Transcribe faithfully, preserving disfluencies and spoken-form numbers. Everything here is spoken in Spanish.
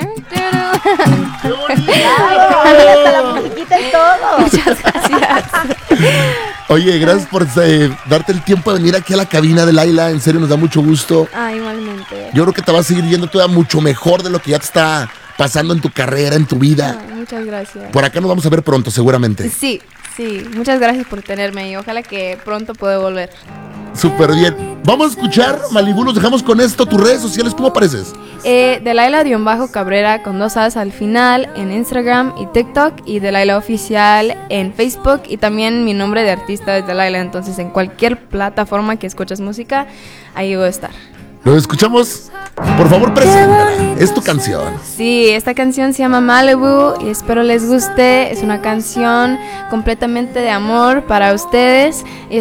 Hasta la musiquita y todo. Muchas gracias. Oye, gracias por eh, darte el tiempo de venir aquí a la cabina de Laila. En serio, nos da mucho gusto. Ah, igualmente. Yo creo que te va a seguir yendo todavía mucho mejor de lo que ya te está pasando en tu carrera, en tu vida. Ay, muchas gracias. Por acá nos vamos a ver pronto, seguramente. Sí, sí. Muchas gracias por tenerme y ojalá que pronto pueda volver. Súper bien. Vamos a escuchar, Malibú, nos dejamos con esto. Tus redes sociales, ¿cómo apareces? Eh, Delaila-Cabrera con dos A's al final en Instagram y TikTok, y Delaila Oficial en Facebook, y también mi nombre de artista es Delaila, entonces en cualquier plataforma que escuches música, ahí voy a estar. Lo escuchamos. Por favor, preséntala. Es tu canción. Sí, esta canción se llama Malibu y espero les guste. Es una canción completamente de amor para ustedes y